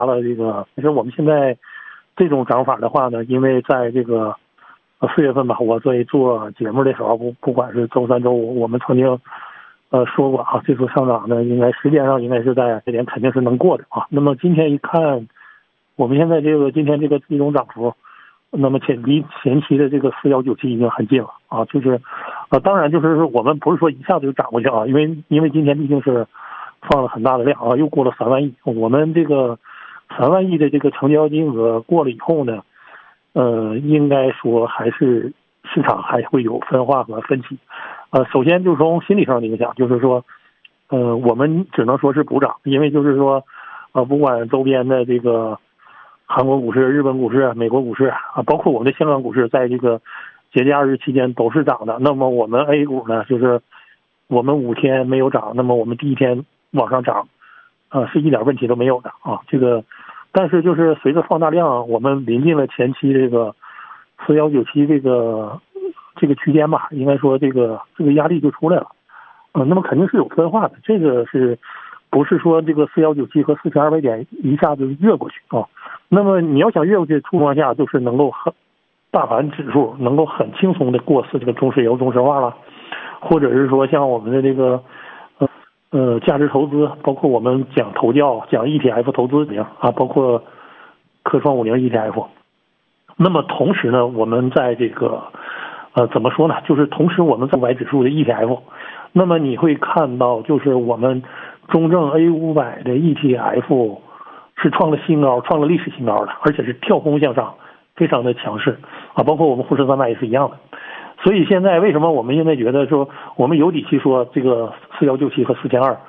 了这个，其实我们现在这种涨法的话呢，因为在这个4月份吧，我作为做节目的时候，不管是周3、周5，我们曾经说过啊，这次上涨呢，应该时间上应该是在这点肯定是能过的啊。那么今天一看，我们现在今天这种涨幅，那么离前期的这个4197已经很近了啊，就是当然就是我们不是说一下子就涨过去啊，因为今天毕竟是放了很大的量啊，又过了3万亿，我们这个3万亿的这个成交金额过了以后呢，应该说还是市场还会有分化和分歧。首先就从心理上的影响，就是说，我们只能说是补涨，因为就是说，不管周边的这个韩国股市、日本股市、美国股市啊，包括我们的香港股市，在这个节假日期间都是涨的。那么我们 A 股呢，就是我们5天没有涨，那么我们第1天往上涨，是一点问题都没有的啊。这个，但是就是随着放大量，我们临近了前期这个4197这个区间吧，应该说这个压力就出来了，那么肯定是有分化的，这个是不是说这个4197和4200点一下子越过去啊？那么你要想越过去的情况下，就是能够大盘指数能够很轻松的过这个中石油、中石化了，或者是说像我们的这个价值投资，包括我们讲头教、讲 ETF 投资啊，包括科创50 ETF。那么同时呢，我们在这个怎么说呢？就是同时我们在500指数的 ETF， 那么你会看到，就是我们中证 A500的 ETF 是创了新高，创了历史新高的，而且是跳空向上，非常的强势啊。包括我们沪深300也是一样的。所以现在为什么我们现在觉得说我们有底气说这个4197和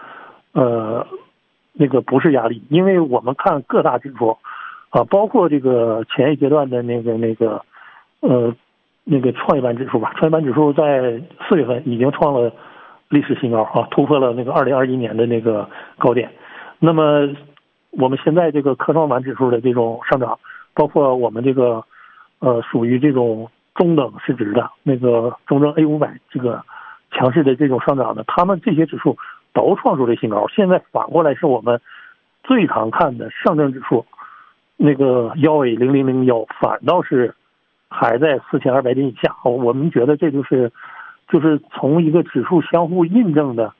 4200，那个不是压力，因为我们看各大指数啊，包括这个前一阶段的那个创业板指数吧，创业板指数在4月份已经创了历史新高啊，突破了那个2021年的那个高点。那么我们现在这个科创板指数的这种上涨，包括我们这个属于这种中等市值的那个中证 A500 这个强势的这种上涨的，他们这些指数都创出了新高。现在反过来是我们最常看的上证指数那个1A0001反倒是还在4200点以下。我们觉得这就是从一个指数相互验证的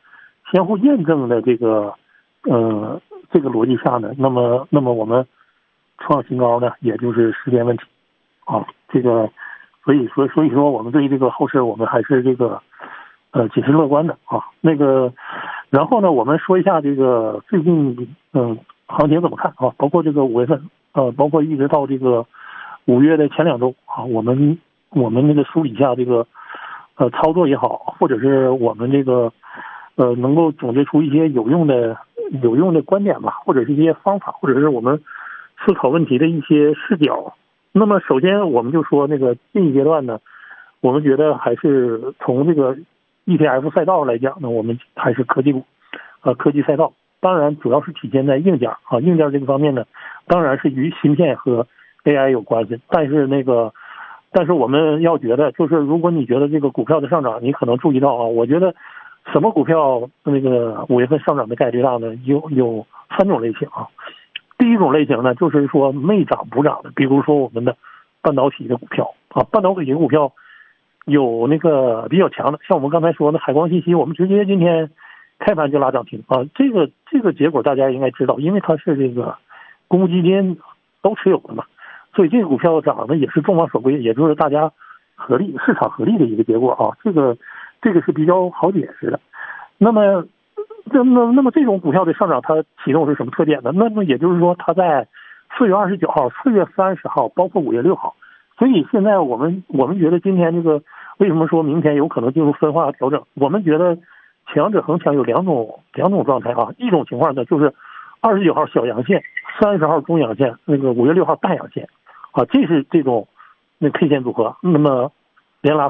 这个逻辑下呢，那么我们创新高呢，也就是时间问题啊。这个所以说我们对这个后市我们还是这个谨慎乐观的啊。那个然后呢，我们说一下这个最近行情怎么看啊？包括这个5月份包括一直到这个5月的前2周啊，我们那个梳理一下这个操作也好，或者是我们这个能够总结出一些有用的观点吧，或者是一些方法，或者是我们思考问题的一些视角。那么首先我们就说那个近一阶段呢，我们觉得还是从这个 ETF 赛道来讲呢，我们还是科技股科技赛道，当然主要是体现在硬件啊，硬件这个方面呢，当然是与芯片和 AI 有关系。但是我们要觉得，就是如果你觉得这个股票的上涨，你可能注意到啊，我觉得什么股票那个5月份上涨的概率大呢？有3种类型啊。第一种类型呢，就是说没涨补涨的，比如说我们的半导体的股票啊，半导体的股票有那个比较强的，像我们刚才说的海光信息，我们直接今天开盘就拉涨停啊。这个结果大家应该知道，因为它是这个公募基金都持有的嘛，所以这个股票涨的也是众望所归，也就是大家市场合力的一个结果啊。这个是比较好解释的。那么这种股票的上涨，它启动是什么特点呢？那么也就是说，它在4月29号、4月30号，包括5月6号。所以现在我们觉得今天这个为什么说明天有可能进入分化调整？我们觉得强者恒强有两种状态啊。一种情况呢，就是29号小阳线，30号中阳线，那个5月6号大阳线啊，这是这种那 K 线组合。那么连拉